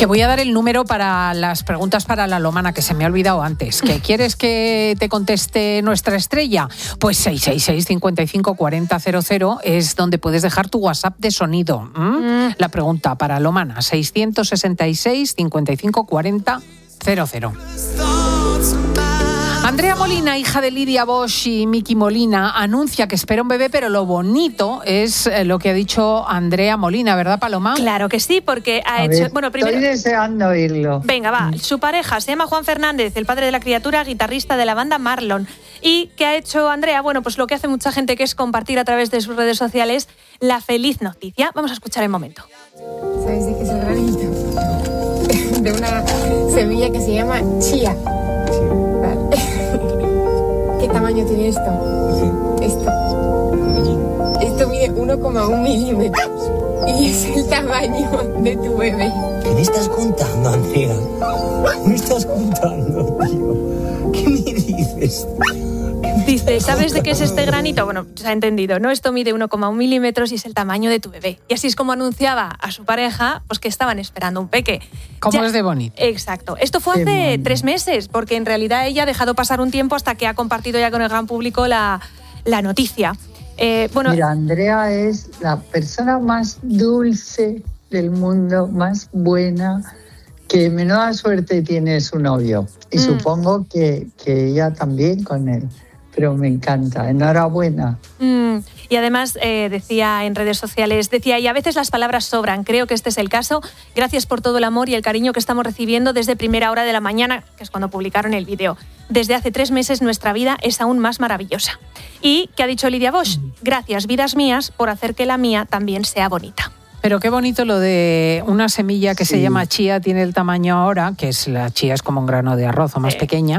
Que voy a dar el número para las preguntas para la Lomana, que se me ha olvidado antes. ¿Que quieres que te conteste nuestra estrella? Pues 666 55 40 00 es donde puedes dejar tu WhatsApp de sonido. La pregunta para Lomana, 666 55 40 00. Andrea Molina, hija de Lidia Bosch y Miki Molina, anuncia que espera un bebé, pero lo bonito es lo que ha dicho Andrea Molina, ¿verdad, Paloma? Claro que sí, porque ha hecho... Bueno, primero... Estoy deseando oírlo. Venga, va. Su pareja se llama Juan Fernández, el padre de la criatura, guitarrista de la banda Marlon. ¿Y qué ha hecho Andrea? Bueno, pues lo que hace mucha gente, que es compartir a través de sus redes sociales la feliz noticia. Vamos a escuchar el momento. ¿Sabes de qué es el granito? De una semilla que se llama chía. ¿Qué tamaño tiene esto? Esto mide 1,1 milímetros y es el tamaño de tu bebé. ¿Qué me estás contando, Andrea? ¿Qué me estás contando, tío? ¿Qué me dices? Dice, ¿sabes de qué es este granito? Bueno, se ha entendido, ¿no? Esto mide 1,1 milímetros y es el tamaño de tu bebé. Y así es como anunciaba a su pareja, pues que estaban esperando un peque. ¿Cómo es de bonito? Exacto. Esto fue hace 3 meses, porque en realidad ella ha dejado pasar un tiempo hasta que ha compartido ya con el gran público la noticia. Mira, Andrea es la persona más dulce del mundo, más buena, que menuda suerte tiene su novio. Y supongo que ella también con él. Pero me encanta, enhorabuena. Y además decía en redes sociales, y a veces las palabras sobran, creo que este es el caso. Gracias por todo el amor y el cariño que estamos recibiendo desde primera hora de la mañana, que es cuando publicaron el vídeo. Desde hace 3 meses nuestra vida es aún más maravillosa. ¿Y qué ha dicho Lidia Bosch? Gracias, vidas mías, por hacer que la mía también sea bonita. Pero qué bonito lo de una semilla que se llama chía, tiene el tamaño ahora, que es la chía es como un grano de arroz o más pequeña,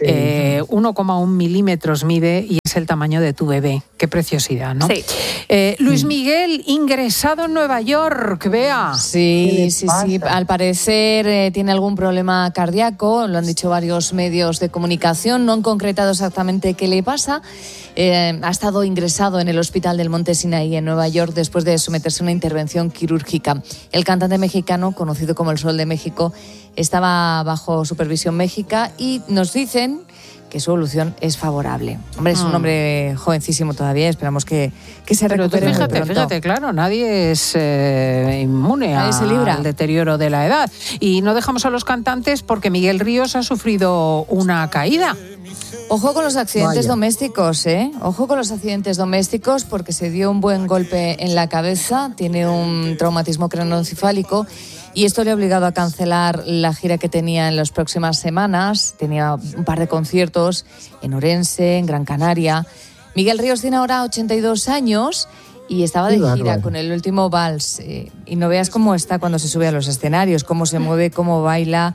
1,1 milímetros mide y es el tamaño de tu bebé. Qué preciosidad, ¿no? Sí. Luis Miguel, ingresado en Nueva York, vea. Sí. Al parecer tiene algún problema cardíaco, lo han dicho varios medios de comunicación, no han concretado exactamente qué le pasa. Ha estado ingresado en el Hospital del Monte Sinaí en Nueva York después de someterse a una intervención quirúrgica. El cantante mexicano, conocido como el Sol de México, estaba bajo supervisión médica y nos dicen que su evolución es favorable. Hombre, es un hombre jovencísimo todavía, esperamos que se recupere muy pronto. Fíjate, claro, nadie es inmune al deterioro de la edad. Y no dejamos a los cantantes porque Miguel Ríos ha sufrido una caída. Ojo con los accidentes domésticos, ¿eh? Ojo con los accidentes domésticos porque se dio un buen golpe en la cabeza, tiene un traumatismo craneoencefálico y esto le ha obligado a cancelar la gira que tenía en las próximas semanas. Tenía un par de conciertos en Orense, en Gran Canaria. Miguel Ríos tiene ahora 82 años y estaba de gira con el último vals. Y no veas cómo está cuando se sube a los escenarios, cómo se mueve, cómo baila.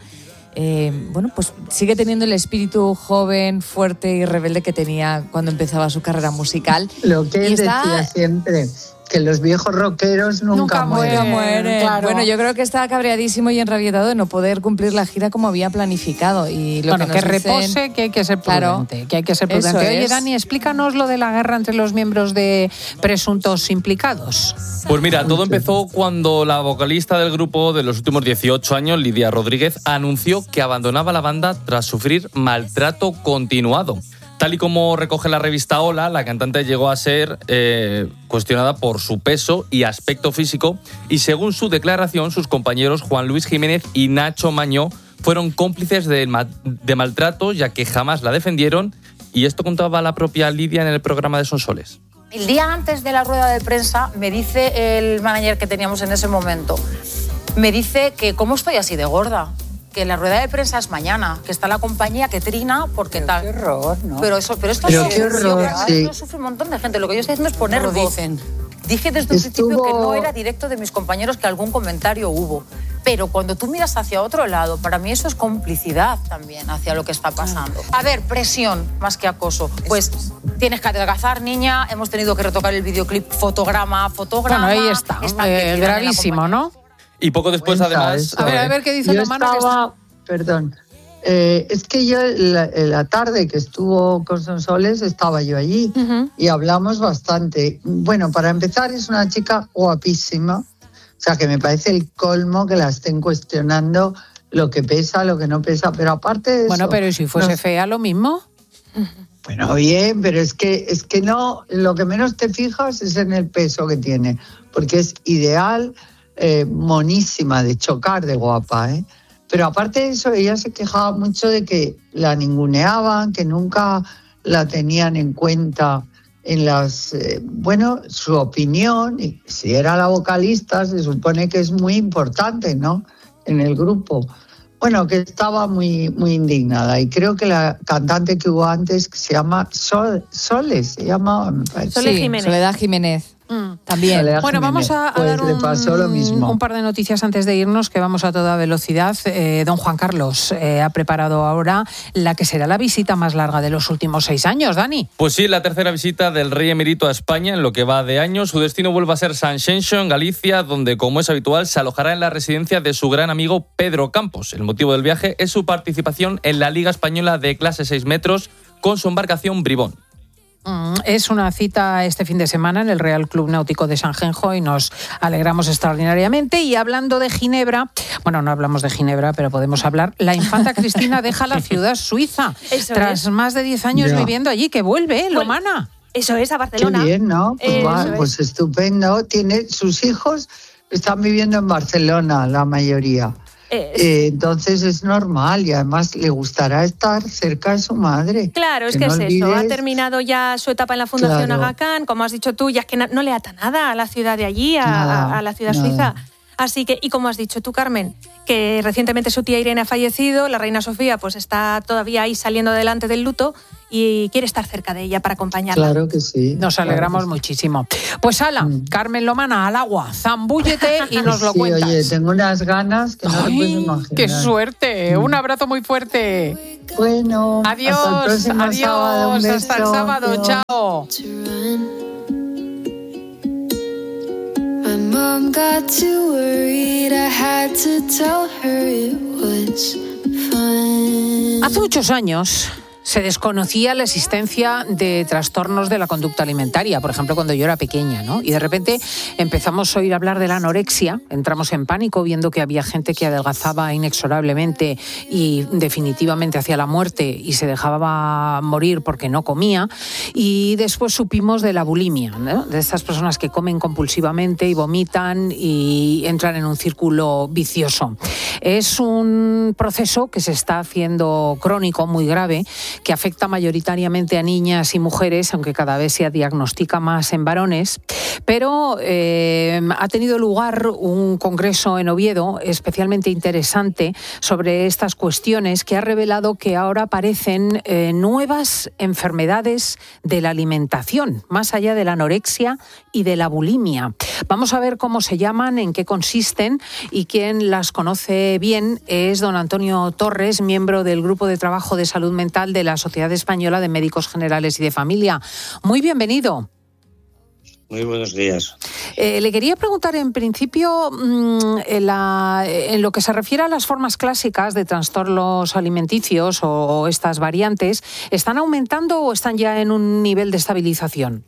Pues sigue teniendo el espíritu joven, fuerte y rebelde que tenía cuando empezaba su carrera musical. Lo que él decía siempre, que los viejos rockeros nunca mueren. Claro. Bueno, yo creo que está cabreadísimo y enrabietado de no poder cumplir la gira como había planificado. Y lo que repose, que hay que ser prudente. Oye, Dani, explícanos lo de la guerra entre los miembros de presuntos implicados. Pues mira, todo empezó cuando la vocalista del grupo de los últimos 18 años, Lidia Rodríguez, anunció que abandonaba la banda tras sufrir maltrato continuado. Tal y como recoge la revista Hola, la cantante llegó a ser cuestionada por su peso y aspecto físico y según su declaración, sus compañeros Juan Luis Jiménez y Nacho Mañó fueron cómplices de maltrato, ya que jamás la defendieron, y esto contaba la propia Lidia en el programa de Sonsoles. El día antes de la rueda de prensa me dice el manager que teníamos en ese momento, me dice que cómo estoy así de gorda, que la rueda de prensa es mañana, que está la compañía que trina porque pero tal. Qué horror, ¿no? Pero esto qué horror, lo sufre un montón de gente. Lo que yo estoy haciendo es poner voz. Dije desde un principio que no era directo de mis compañeros, que algún comentario hubo. Pero cuando tú miras hacia otro lado, para mí eso es complicidad también hacia lo que está pasando. A ver, presión más que acoso. Pues tienes que adelgazar, niña. Hemos tenido que retocar el videoclip fotograma. Bueno, ahí está. Gravísimo, ¿no? Y poco después, además... A ver qué dice la mano. Perdón. Es que yo la tarde que estuvo con Sonsoles estaba yo allí y hablamos bastante. Bueno, para empezar es una chica guapísima, sea, que me parece el colmo que la estén cuestionando lo que pesa, lo que no pesa, pero aparte de eso... Bueno, pero si fuese fea, lo mismo. Bueno, bien, pero es que no, lo que menos te fijas es en el peso que tiene, porque es ideal, monísima, de chocar de guapa, ¿eh? Pero aparte de eso, ella se quejaba mucho de que la ninguneaban, que nunca la tenían en cuenta en las... su opinión, y si era la vocalista, se supone que es muy importante, ¿no?, en el grupo. Bueno, que estaba muy, muy indignada. Y creo que la cantante que hubo antes, que se llama Soles, se llamaba, me parece. Soledad Jiménez. También. Soledad Bueno, Jiménez. vamos a Pues dar le pasó lo mismo. un par de noticias antes de irnos, que vamos a toda velocidad. Don Juan Carlos ha preparado ahora la que será la visita más larga de los últimos 6 años, Dani. Pues sí, la tercera visita del rey emérito a España en lo que va de año. Su destino vuelve a ser Sanxenxo, en Galicia, donde, como es habitual, se alojará en la residencia de su gran amigo Pedro Campos. El motivo del viaje es su participación en la Liga Española de clase 6 metros con su embarcación Bribón. Es una cita este fin de semana en el Real Club Náutico de Sanxenxo y nos alegramos extraordinariamente. Y hablando de Ginebra, bueno, no hablamos de Ginebra, pero podemos hablar. La infanta Cristina deja la ciudad suiza tras más de 10 años viviendo allí, que vuelve, Lomana. Eso es, a Barcelona. Qué bien, ¿no? Pues estupendo. Sus hijos están viviendo en Barcelona, la mayoría. Entonces es normal y además le gustará estar cerca de su madre. Claro, es que es eso. Ha terminado ya su etapa en la Fundación Aga Khan, como has dicho tú, ya es que no le ata nada a la ciudad de allí, a la ciudad suiza. Así que, y como has dicho tú, Carmen, que recientemente su tía Irene ha fallecido, la reina Sofía pues está todavía ahí saliendo adelante del luto y quiere estar cerca de ella para acompañarla. Claro que sí. Nos alegramos muchísimo. Pues ala, Carmen Lomana, al agua, zambúllete y nos lo cuentas. Oye, tengo unas ganas que no te puedes imaginar. ¡Qué suerte! Un abrazo muy fuerte. Bueno, adiós, hasta el próximo sábado. Un beso. Hasta el sábado, adiós. Chao. My mom got too worried, I had to tell her it was fun. Hace muchos años se desconocía la existencia de trastornos de la conducta alimentaria, por ejemplo, cuando yo era pequeña, ¿no? Y de repente empezamos a oír hablar de la anorexia, entramos en pánico viendo que había gente que adelgazaba inexorablemente y definitivamente hacia la muerte y se dejaba morir porque no comía, y después supimos de la bulimia, ¿no? De estas personas que comen compulsivamente y vomitan y entran en un círculo vicioso. Es un proceso que se está haciendo crónico, muy grave, que afecta mayoritariamente a niñas y mujeres, aunque cada vez se diagnostica más en varones. Pero ha tenido lugar un congreso en Oviedo especialmente interesante sobre estas cuestiones, que ha revelado que ahora aparecen nuevas enfermedades de la alimentación, más allá de la anorexia y de la bulimia. Vamos a ver cómo se llaman, en qué consisten, y quien las conoce bien es don Antonio Torres, miembro del Grupo de Trabajo de Salud Mental de la Sociedad Española de Médicos Generales y de Familia. Muy bienvenido. Muy buenos días. Le quería preguntar, en principio, en lo que se refiere a las formas clásicas de trastornos alimenticios o estas variantes, ¿están aumentando o están ya en un nivel de estabilización?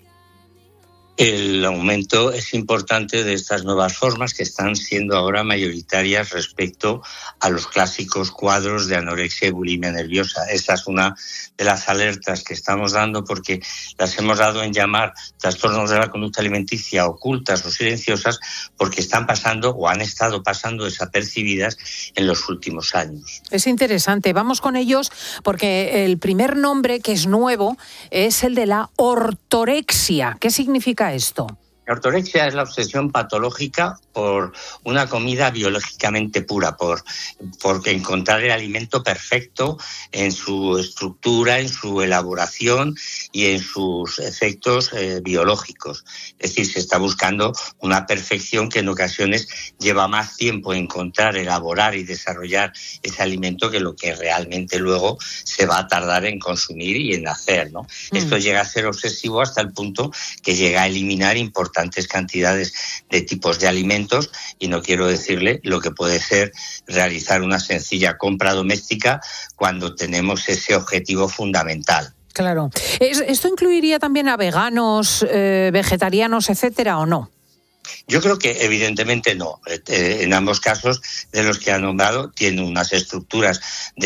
El aumento es importante de estas nuevas formas que están siendo ahora mayoritarias respecto a los clásicos cuadros de anorexia y bulimia nerviosa. Esa es una de las alertas que estamos dando, porque las hemos dado en llamar trastornos de la conducta alimenticia ocultas o silenciosas, porque están pasando o han estado pasando desapercibidas en los últimos años. Es interesante. Vamos con ellos, porque el primer nombre, que es nuevo, es el de la ortorexia. ¿Qué significa esto? La ortorexia es la obsesión patológica por una comida biológicamente pura, por encontrar el alimento perfecto en su estructura, en su elaboración y en sus efectos biológicos. Es decir, se está buscando una perfección que en ocasiones lleva más tiempo encontrar, elaborar y desarrollar ese alimento que lo que realmente luego se va a tardar en consumir y en hacer, ¿no? Esto llega a ser obsesivo hasta el punto que llega a eliminar importantes cantidades de tipos de alimentos, y no quiero decirle lo que puede ser realizar una sencilla compra doméstica cuando tenemos ese objetivo fundamental. Claro. ¿Esto incluiría también a veganos, vegetarianos, etcétera, o no? Yo creo que evidentemente no. En ambos casos de los que ha nombrado tienen unas estructuras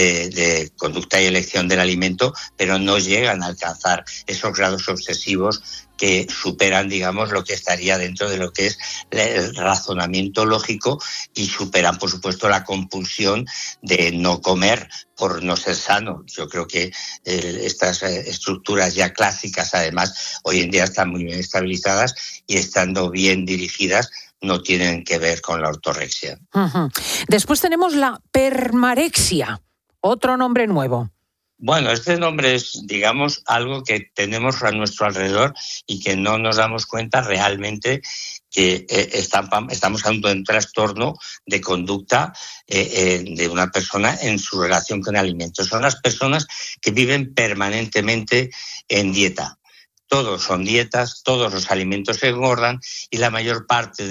de conducta y elección del alimento, pero no llegan a alcanzar esos grados obsesivos que superan, digamos, lo que estaría dentro de lo que es el razonamiento lógico y superan, por supuesto, la compulsión de no comer por no ser sano. Yo creo que estas estructuras ya clásicas, además, hoy en día están muy bien estabilizadas y estando bien dirigidas, no tienen que ver con la ortorexia. Uh-huh. Después tenemos la permarexia, otro nombre nuevo. Bueno, este nombre es, digamos, algo que tenemos a nuestro alrededor y que no nos damos cuenta realmente que estamos ante un trastorno de conducta de una persona en su relación con alimentos. Son las personas que viven permanentemente en dieta. Todos son dietas, todos los alimentos engordan y la mayor parte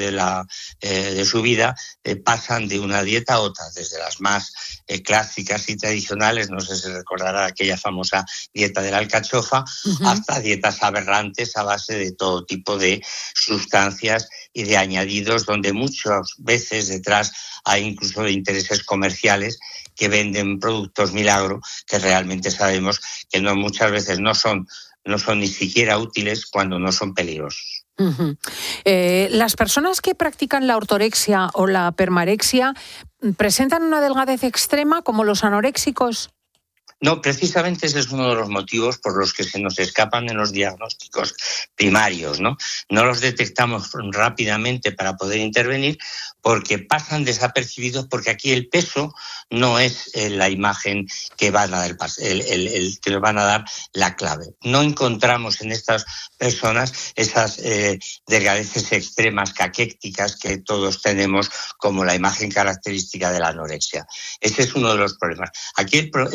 de su vida pasan de una dieta a otra, desde las más clásicas y tradicionales, no sé si recordará aquella famosa dieta de la alcachofa, hasta dietas aberrantes a base de todo tipo de sustancias y de añadidos, donde muchas veces detrás hay incluso de intereses comerciales que venden productos milagro que realmente sabemos que muchas veces no son ni siquiera útiles cuando no son peligrosos. Uh-huh. Las personas que practican la ortorexia o la permarexia presentan una delgadez extrema como los anoréxicos. No, precisamente ese es uno de los motivos por los que se nos escapan en los diagnósticos primarios, ¿no? No los detectamos rápidamente para poder intervenir porque pasan desapercibidos, porque aquí el peso no es la imagen que van a dar, que nos van a dar la clave. No encontramos en estas personas esas delgadeces extremas caquécticas que todos tenemos como la imagen característica de la anorexia. Ese es uno de los problemas. Aquí